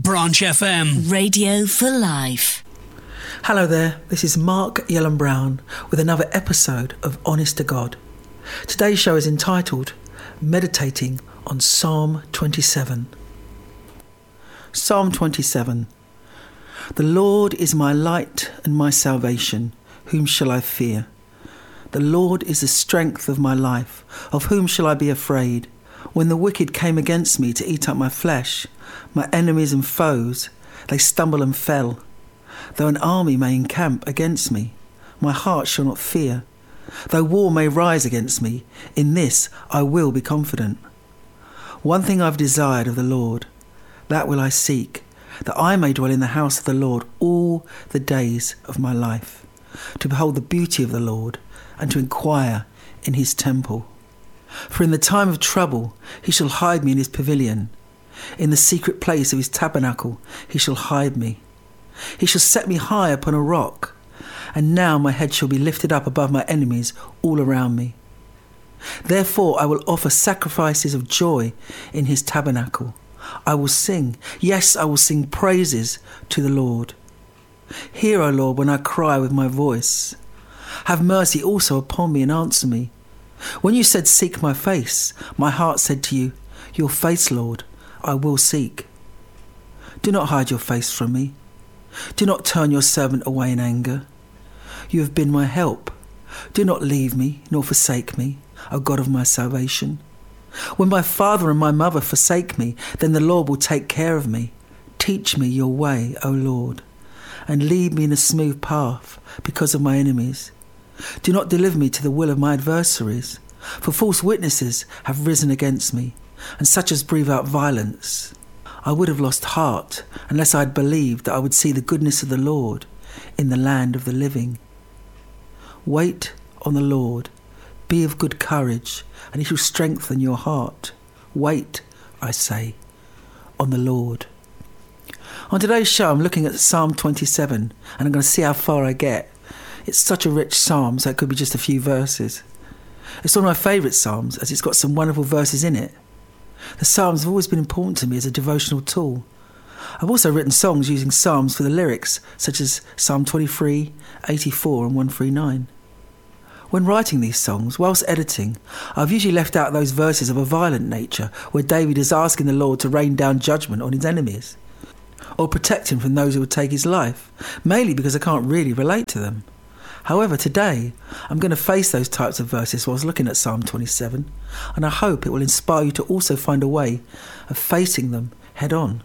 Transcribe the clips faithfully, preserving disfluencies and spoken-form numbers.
Branch F M. Radio for life. Hello there, this is Mark Yellen Brown with another episode of Honest to God. Today's show is entitled Meditating on Psalm twenty-seven. Psalm twenty-seven. The Lord is my light and my salvation. Whom shall I fear? The Lord is the strength of my life. Of whom shall I be afraid? When the wicked came against me to eat up my flesh, my enemies and foes, they stumbled and fell. Though an army may encamp against me, my heart shall not fear. Though war may rise against me, in this I will be confident. One thing I've desired of the Lord, that will I seek, that I may dwell in the house of the Lord all the days of my life, to behold the beauty of the Lord and to inquire in his temple. For in the time of trouble he shall hide me in his pavilion. In the secret place of his tabernacle he shall hide me. He shall set me high upon a rock, and now my head shall be lifted up above my enemies all around me. Therefore I will offer sacrifices of joy in his tabernacle. I will sing, yes, I will sing praises to the Lord. Hear, O Lord, when I cry with my voice. Have mercy also upon me and answer me. When you said, seek my face, my heart said to you, your face, Lord, I will seek. Do not hide your face from me. Do not turn your servant away in anger. You have been my help. Do not leave me, nor forsake me, O God of my salvation. When my father and my mother forsake me, then the Lord will take care of me. Teach me your way, O Lord, and lead me in a smooth path because of my enemies. Do not deliver me to the will of my adversaries, for false witnesses have risen against me, and such as breathe out violence. I would have lost heart unless I had believed that I would see the goodness of the Lord in the land of the living. Wait on the Lord, be of good courage, and he shall strengthen your heart. Wait, I say, on the Lord. On today's show, I'm looking at Psalm twenty-seven, and I'm going to see how far I get. It's such a rich psalm, so it could be just a few verses. It's one of my favourite psalms, as it's got some wonderful verses in it. The psalms have always been important to me as a devotional tool. I've also written songs using psalms for the lyrics, such as Psalm twenty-three, eighty-four and one thirty-nine. When writing these songs, whilst editing, I've usually left out those verses of a violent nature where David is asking the Lord to rain down judgment on his enemies, or protect him from those who would take his life, mainly because I can't really relate to them. However, today, I'm going to face those types of verses whilst looking at Psalm twenty-seven, and I hope it will inspire you to also find a way of facing them head on.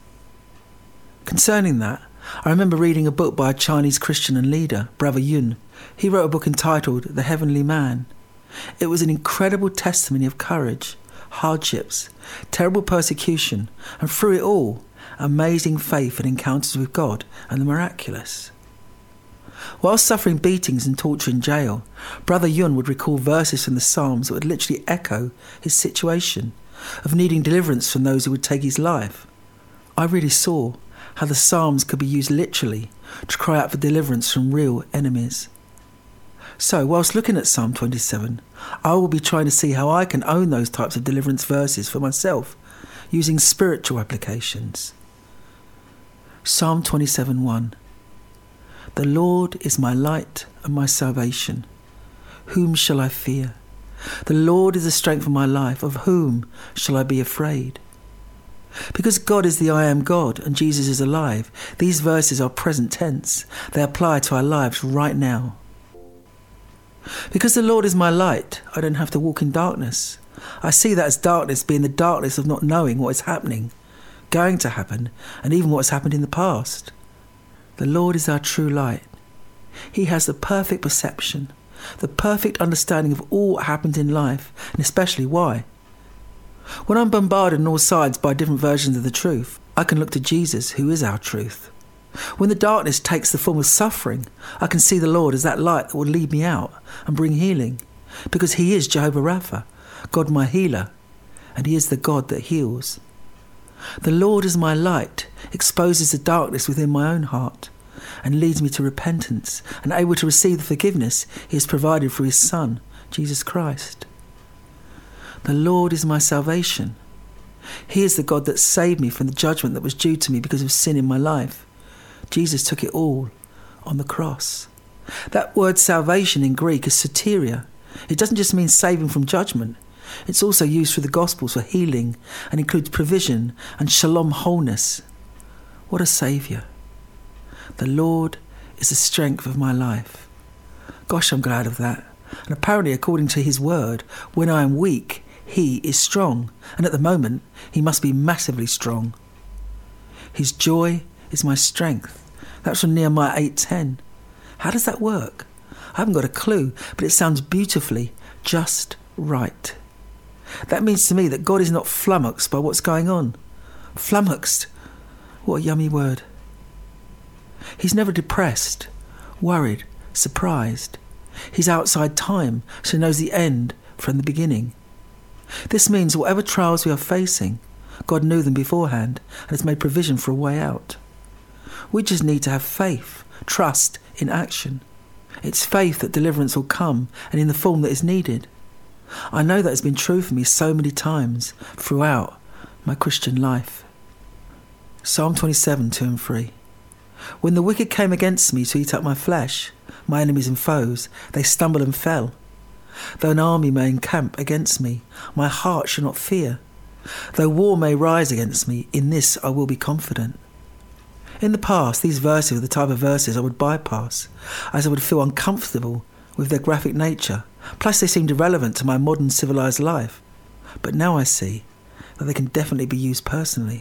Concerning that, I remember reading a book by a Chinese Christian and leader, Brother Yun. He wrote a book entitled The Heavenly Man. It was an incredible testimony of courage, hardships, terrible persecution, and through it all, amazing faith and encounters with God and the miraculous. While suffering beatings and torture in jail, Brother Yun would recall verses from the Psalms that would literally echo his situation of needing deliverance from those who would take his life. I really saw how the Psalms could be used literally to cry out for deliverance from real enemies. So, whilst looking at Psalm twenty-seven, I will be trying to see how I can own those types of deliverance verses for myself, using spiritual applications. Psalm twenty-seven one. The Lord is my light and my salvation. Whom shall I fear? The Lord is the strength of my life. Of whom shall I be afraid? Because God is the I am God and Jesus is alive, these verses are present tense. They apply to our lives right now. Because the Lord is my light, I don't have to walk in darkness. I see that as darkness being the darkness of not knowing what is happening, going to happen, and even what has happened in the past. The Lord is our true light. He has the perfect perception, the perfect understanding of all what happened in life, and especially why. When I'm bombarded on all sides by different versions of the truth, I can look to Jesus, who is our truth. When the darkness takes the form of suffering, I can see the Lord as that light that will lead me out and bring healing, because he is Jehovah Rapha, God my healer, and he is the God that heals. The Lord is my light, exposes the darkness within my own heart, and leads me to repentance and able to receive the forgiveness he has provided through his Son, Jesus Christ. The Lord is my salvation. He is the God that saved me from the judgment that was due to me because of sin in my life. Jesus took it all on the cross. That word salvation in Greek is soteria. It doesn't just mean saving from judgment. It's also used through the Gospels for healing and includes provision and shalom wholeness. What a saviour. The Lord is the strength of my life. Gosh, I'm glad of that. And apparently, according to his word, when I am weak, he is strong. And at the moment, he must be massively strong. His joy is my strength. That's from Nehemiah eight ten. How does that work? I haven't got a clue, but it sounds beautifully just right. That means to me that God is not flummoxed by what's going on. Flummoxed. What a yummy word. He's never depressed, worried, surprised. He's outside time, so he knows the end from the beginning. This means whatever trials we are facing, God knew them beforehand and has made provision for a way out. We just need to have faith, trust in action. It's faith that deliverance will come and in the form that is needed. I know that has been true for me so many times throughout my Christian life. Psalm twenty-seven, two and three. When the wicked came against me to eat up my flesh, my enemies and foes, they stumbled and fell. Though an army may encamp against me, my heart shall not fear. Though war may rise against me, in this I will be confident. In the past, these verses were the type of verses I would bypass, as I would feel uncomfortable with their graphic nature. Plus they seemed irrelevant to my modern civilised life. But now I see that they can definitely be used personally.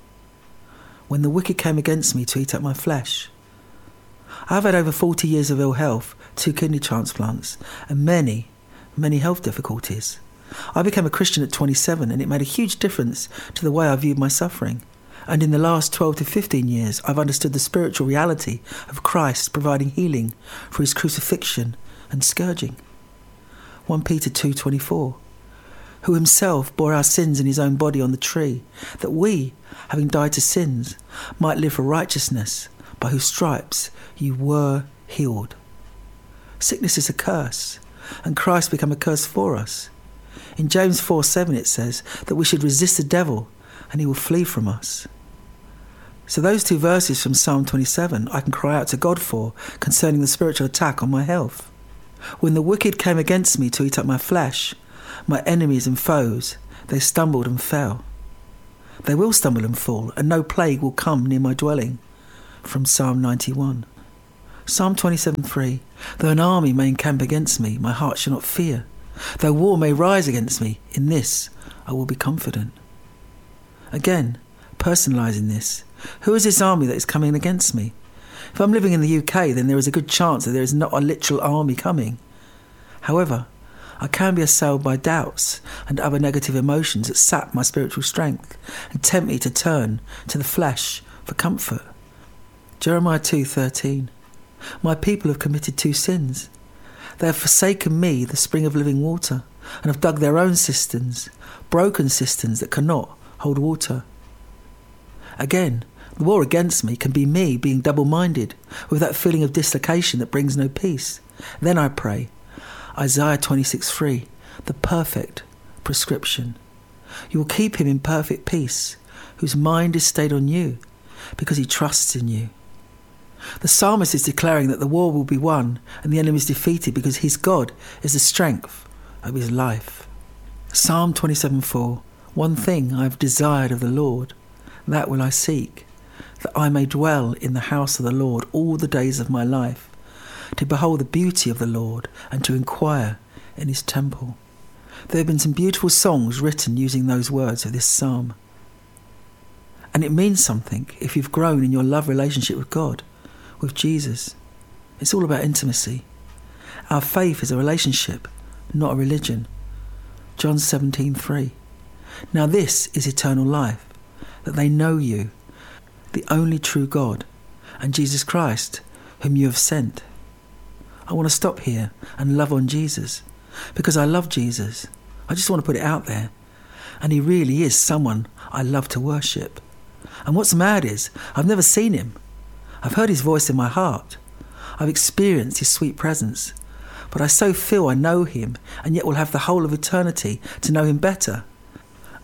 When the wicked came against me to eat up my flesh. I've had over forty years of ill health, two kidney transplants, and many, many health difficulties. I became a Christian at twenty-seven, and it made a huge difference to the way I viewed my suffering. And in the last twelve to fifteen years, I've understood the spiritual reality of Christ providing healing for his crucifixion and scourging. First Peter two twenty-four, who himself bore our sins in his own body on the tree, that we, having died to sins, might live for righteousness, by whose stripes you were healed. Sickness is a curse, and Christ became a curse for us. In James four seven it says that we should resist the devil, and he will flee from us. So those two verses from Psalm twenty-seven I can cry out to God for concerning the spiritual attack on my health. When the wicked came against me to eat up my flesh, my enemies and foes, they stumbled and fell. They will stumble and fall, and no plague will come near my dwelling. From Psalm ninety-one. Psalm twenty-seven three. Though an army may encamp against me, my heart shall not fear. Though war may rise against me, in this I will be confident. Again, personalising this. Who is this army that is coming against me? If I'm living in the U K, then there is a good chance that there is not a literal army coming. However, I can be assailed by doubts and other negative emotions that sap my spiritual strength and tempt me to turn to the flesh for comfort. Jeremiah two thirteen. My people have committed two sins. They have forsaken me, the spring of living water, and have dug their own cisterns, broken cisterns that cannot hold water. Again, the war against me can be me being double-minded, with that feeling of dislocation that brings no peace. Then I pray, Isaiah twenty-six three, the perfect prescription. You will keep him in perfect peace, whose mind is stayed on you, because he trusts in you. The psalmist is declaring that the war will be won and the enemy is defeated because his God is the strength of his life. Psalm twenty-seven four. One thing I have desired of the Lord, that will I seek, that I may dwell in the house of the Lord all the days of my life, to behold the beauty of the Lord and to inquire in his temple. There have been some beautiful songs written using those words of this psalm. And it means something if you've grown in your love relationship with God, with Jesus. It's all about intimacy. Our faith is a relationship, not a religion. John seventeen three. Now this is eternal life, that they know you, the only true God, and Jesus Christ, whom you have sent. I want to stop here and love on Jesus, because I love Jesus. I just want to put it out there. And he really is someone I love to worship. And what's mad is, I've never seen him. I've heard his voice in my heart. I've experienced his sweet presence. But I so feel I know him, and yet will have the whole of eternity to know him better.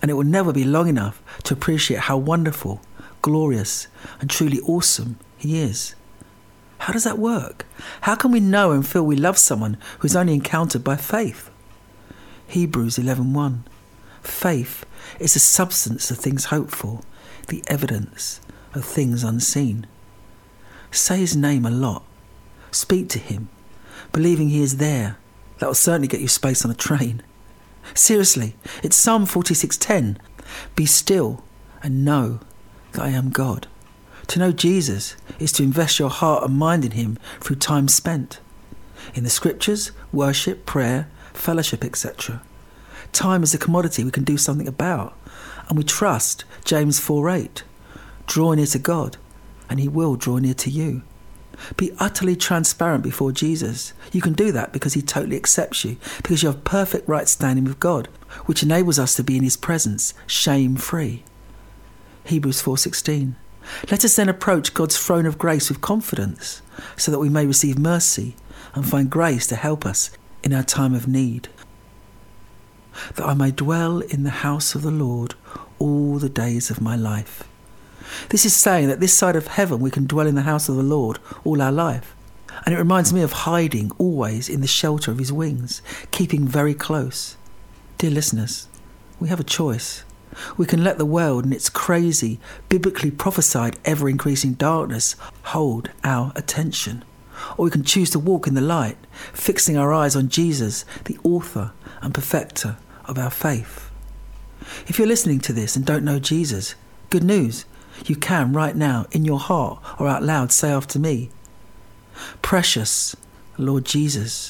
and it will never be long enough to appreciate how wonderful, glorious, and truly awesome he is. How does that work? How can we know and feel we love someone who is only encountered by faith? Hebrews eleven one. Faith is the substance of things hoped for, the evidence of things unseen. Say his name a lot. Speak to him, believing he is there. That will certainly get you space on a train. Seriously, it's Psalm forty-six ten. Be still and know that I am God. To know Jesus is to invest your heart and mind in him through time spent in the scriptures, worship, prayer, fellowship, et cetera. Time is a commodity we can do something about, and we trust James four eight. Draw near to God, and he will draw near to you. Be utterly transparent before Jesus. You can do that because he totally accepts you, because you have perfect right standing with God, which enables us to be in his presence shame-free. Hebrews four sixteen. Let us then approach God's throne of grace with confidence, so that we may receive mercy and find grace to help us in our time of need. That I may dwell in the house of the Lord all the days of my life. This is saying that this side of heaven we can dwell in the house of the Lord all our life. And it reminds me of hiding always in the shelter of his wings, keeping very close. Dear listeners, we have a choice. We can let the world and its crazy, biblically prophesied, ever-increasing darkness hold our attention. Or we can choose to walk in the light, fixing our eyes on Jesus, the author and perfecter of our faith. If you're listening to this and don't know Jesus, good news. You can right now, in your heart or out loud, say after me, Precious Lord Jesus,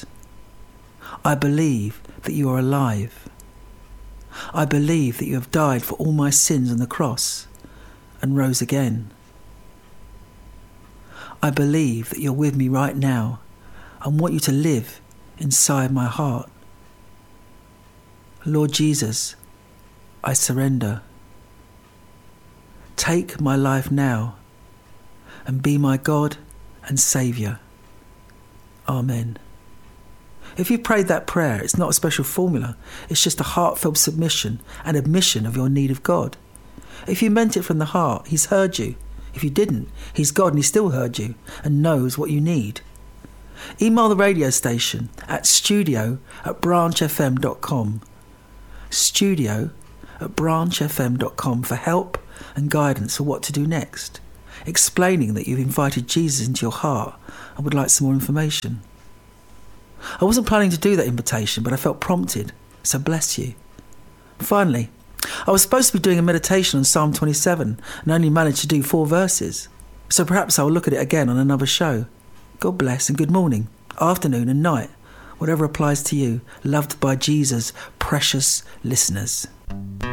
I believe that you are alive. I believe that you have died for all my sins on the cross and rose again. I believe that you're with me right now and want you to live inside my heart. Lord Jesus, I surrender. Take my life now and be my God and Saviour. Amen. If you prayed that prayer, it's not a special formula. It's just a heartfelt submission and admission of your need of God. If you meant it from the heart, he's heard you. If you didn't, he's God and he still heard you and knows what you need. Email the radio station at studio at branch f m dot com. Studio at branch f m dot com for help and guidance for what to do next, explaining that you've invited Jesus into your heart and would like some more information. I wasn't planning to do that invitation, but I felt prompted, so bless you. Finally, I was supposed to be doing a meditation on Psalm twenty-seven and only managed to do four verses, so perhaps I'll look at it again on another show. God bless and good morning, afternoon and night, whatever applies to you, loved by Jesus' precious listeners.